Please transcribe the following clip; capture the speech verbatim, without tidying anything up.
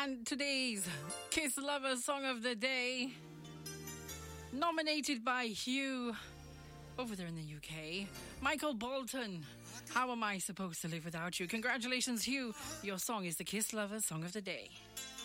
And today's Kiss Lover Song of the Day, nominated by Hugh over there in the U K, Michael Bolton. How am I supposed to live without you? Congratulations, Hugh. Your song is the Kiss Lover Song of the Day.